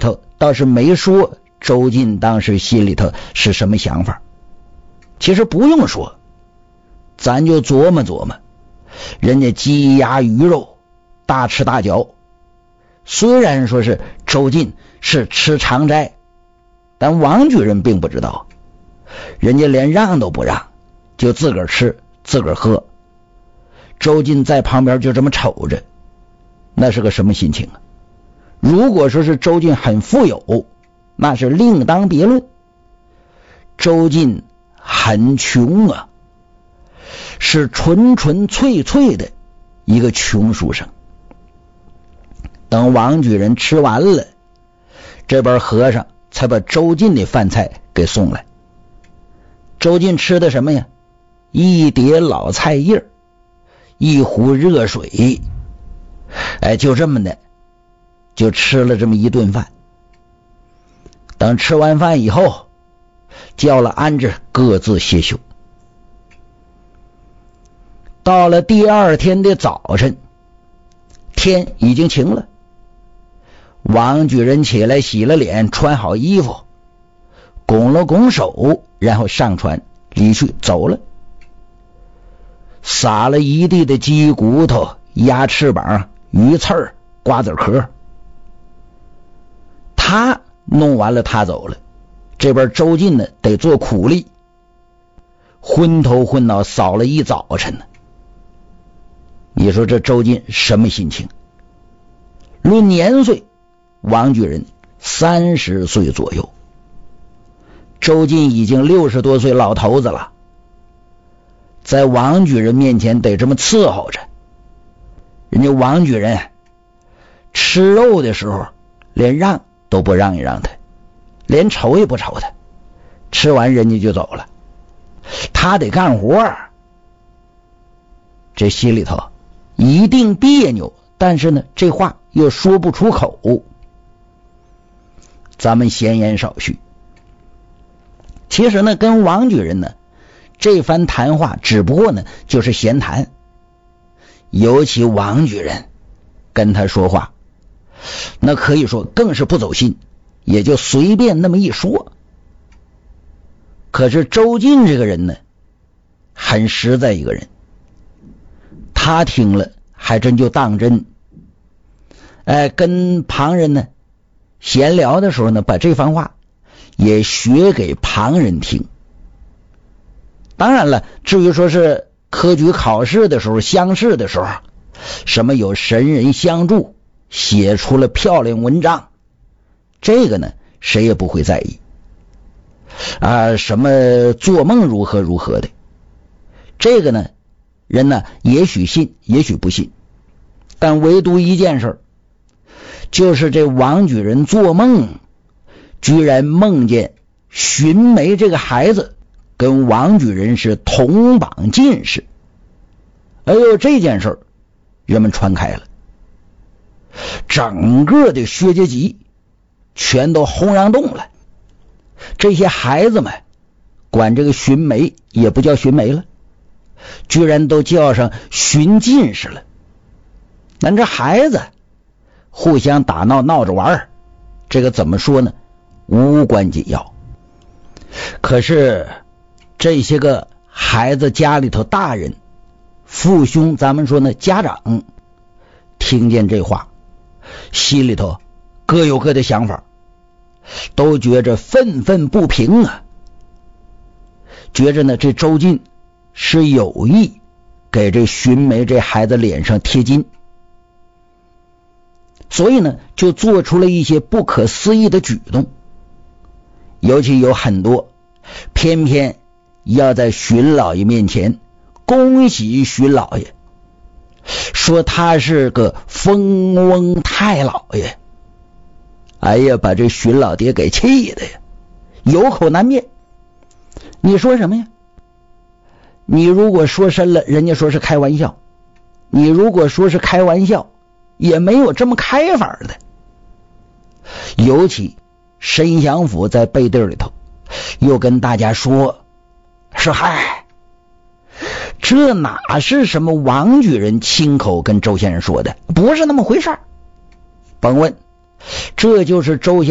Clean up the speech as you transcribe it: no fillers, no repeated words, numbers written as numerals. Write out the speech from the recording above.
头倒是没说周进当时心里头是什么想法。其实不用说，咱就琢磨琢磨，人家鸡鸭鱼肉大吃大嚼，虽然说是周进是吃长斋，但王举人并不知道，人家连让都不让，就自个儿吃自个儿喝。周进在旁边就这么瞅着，那是个什么心情啊？如果说是周进很富有，那是另当别论。周进很穷啊，是纯纯粹粹的一个穷书生。等王举人吃完了，这边和尚才把周进的饭菜给送来。周进吃的什么呀？一碟老菜叶，一壶热水，就这么的就吃了这么一顿饭。等吃完饭以后，叫了安置各自歇休。到了第二天的早晨，天已经晴了，王举人起来洗了脸，穿好衣服，拱了拱手，然后上船离去走了。撒了一地的鸡骨头、鸭翅膀、鱼刺、瓜子壳。他弄完了，他走了，这边周进呢得做苦力，昏头昏脑扫了一早晨呢。你说这周进什么心情？论年岁，王举人30岁左右，周进已经60多岁老头子了，在王举人面前得这么伺候着。人家王举人吃肉的时候连让都不让一让他，连瞅也不瞅他，吃完人家就走了，他得干活。这心里头一定别扭，但是呢这话又说不出口。咱们闲言少叙。其实呢跟王举人呢这番谈话只不过呢就是闲谈，尤其王举人跟他说话，那可以说更是不走心，也就随便那么一说。可是周进这个人呢很实在一个人，他听了还真就当真。跟旁人呢闲聊的时候呢，把这番话也学给旁人听。当然了，至于说是科举考试的时候、乡试的时候，什么有神人相助，写出了漂亮文章，这个呢谁也不会在意。什么做梦如何如何的，这个呢人呢也许信也许不信。但唯独一件事，就是这王举人做梦居然梦见荀眉这个孩子跟王举人是同榜进士。这件事人们传开了，整个的薛家集全都轰然动了。这些孩子们管这个荀眉也不叫荀眉了，居然都叫上荀进士了。但这孩子互相打闹闹着玩，这个怎么说呢，无关紧要。可是这些个孩子家里头大人父兄，咱们说呢家长，听见这话心里头各有各的想法，都觉着愤愤不平啊，觉着呢这周进是有意给这荀眉这孩子脸上贴金，所以呢就做出了一些不可思议的举动。尤其有很多偏偏要在荀老爷面前恭喜荀老爷，说他是个封翁太老爷。把这荀老爹给气的呀，有口难辩。你说什么呀？你如果说深了，人家说是开玩笑；你如果说是开玩笑，也没有这么开法的。尤其申祥府在背地里头又跟大家说嗨，这哪是什么王举人亲口跟周先生说的，不是那么回事。甭问，这就是周先生